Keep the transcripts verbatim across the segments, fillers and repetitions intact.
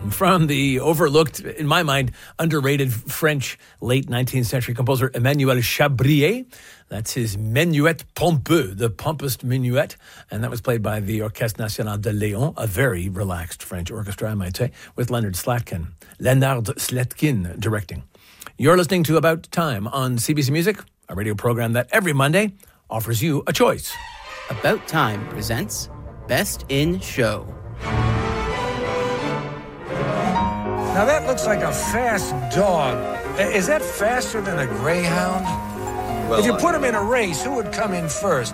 from the overlooked, in my mind, underrated French late nineteenth century composer Emmanuel Chabrier. That's his Menuet Pompeux, the pompous minuet. And that was played by the Orchestre National de Lyon, a very relaxed French orchestra, I might say, with Leonard Slatkin. Leonard Slatkin directing. You're listening to About Time on C B C Music, a radio program that every Monday offers you a choice. About Time presents Best in Show. Now that looks like a fast dog. Is that faster than a greyhound? Well, if you put him in a race, who would come in first?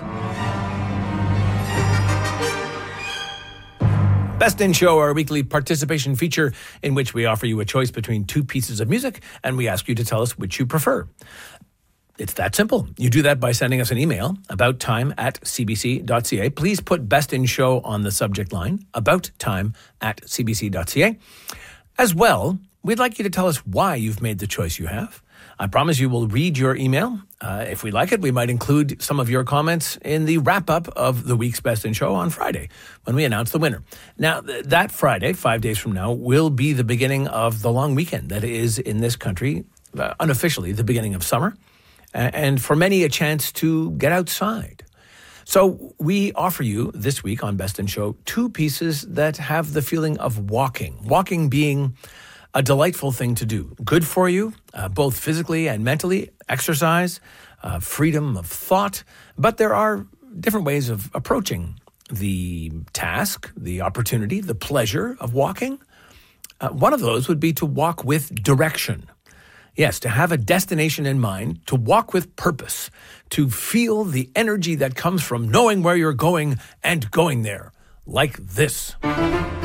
Best in Show, our weekly participation feature in which we offer you a choice between two pieces of music and we ask you to tell us which you prefer. It's that simple. You do that by sending us an email, about time at c b c dot c a. Please put Best in Show on the subject line, about time at c b c dot c a. As well, we'd like you to tell us why you've made the choice you have. I promise you we'll read your email. Uh, if we like it, we might include some of your comments in the wrap-up of the week's Best in Show on Friday when we announce the winner. Now, th- that Friday, five days from now, will be the beginning of the long weekend that is in this country, uh, unofficially, the beginning of summer, uh, and for many, a chance to get outside. So we offer you this week on Best in Show two pieces that have the feeling of walking. Walking being a delightful thing to do. Good for you, uh, both physically and mentally. Exercise, uh, freedom of thought. But there are different ways of approaching the task, the opportunity, the pleasure of walking. Uh, one of those would be to walk with direction. Yes, to have a destination in mind, to walk with purpose, to feel the energy that comes from knowing where you're going and going there, like this.